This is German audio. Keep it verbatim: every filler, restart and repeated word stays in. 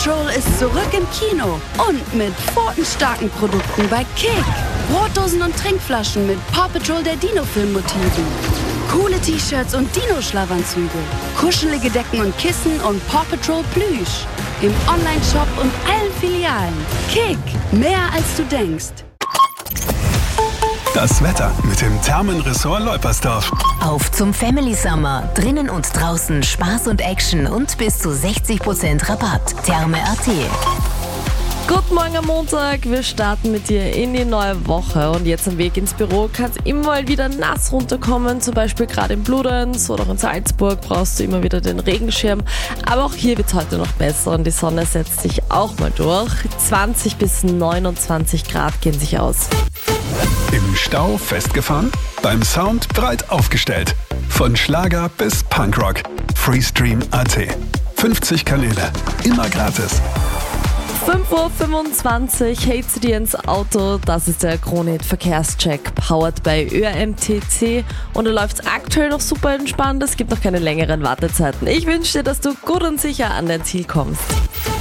Patrol ist zurück im Kino und mit pfotenstarken Produkten bei Kick. Brotdosen und Trinkflaschen mit Paw Patrol der Dino-Film-Motiven. Coole T-Shirts und Dino-Schlafanzüge. Kuschelige Decken und Kissen und Paw Patrol Plüsch. Im Onlineshop und allen Filialen. Kick, mehr als du denkst. Das Wetter mit dem Thermenressort Leupersdorf. Auf zum Family Summer. Drinnen und draußen Spaß und Action und bis zu sechzig Prozent Rabatt. Therme Punkt at. Guten Morgen am Montag, wir starten mit dir in die neue Woche und jetzt am Weg ins Büro kann es immer mal wieder nass runterkommen, zum Beispiel gerade in Bludenz oder auch in Salzburg brauchst du immer wieder den Regenschirm, aber auch hier wird es heute noch besser und die Sonne setzt sich auch mal durch. zwanzig bis neunundzwanzig Grad gehen sich aus. Im Stau festgefahren? Beim Sound breit aufgestellt. Von Schlager bis Punkrock. Freestream Punkt at. fünfzig Kanäle, immer gratis. fünf Uhr fünfundzwanzig, hältst du dir ins Auto? Das ist der Kronehit Verkehrscheck, powered by Ö M T C und du läufst aktuell noch super entspannt, es gibt noch keine längeren Wartezeiten. Ich wünsche dir, dass du gut und sicher an dein Ziel kommst.